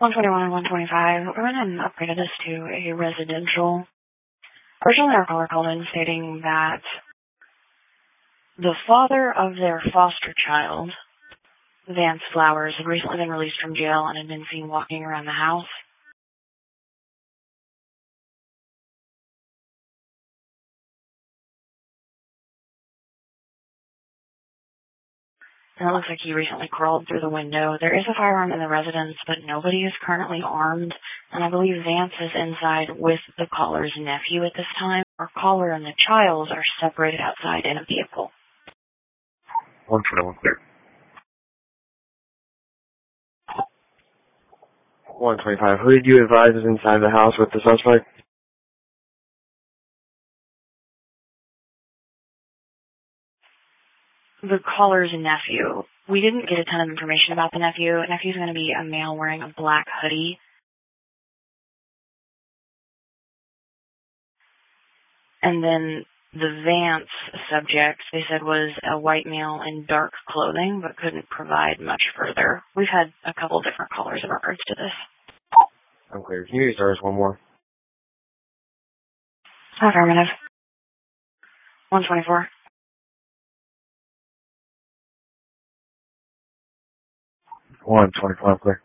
121 and 125. We went and upgraded this to a residential. Originally, our caller called in stating that the father of their foster child, Vance Flowers, had recently been released from jail and had been seen walking around the house. And it looks like he recently crawled through the window. There is a firearm in the residence, but nobody is currently armed. And I believe Vance is inside with the caller's nephew at this time. Our caller and the child are separated outside in a vehicle. 121 clear. 125. Who did you advise is inside the house with the suspect? The caller's nephew. We didn't get a ton of information about the nephew. The nephew's going to be a male wearing a black hoodie. And then the Vance subject, they said, was a white male in dark clothing, but couldn't provide much further. We've had a couple different callers in regards to this. I'm clear. Can you use ours one more? Affirmative. 124. 125 clear.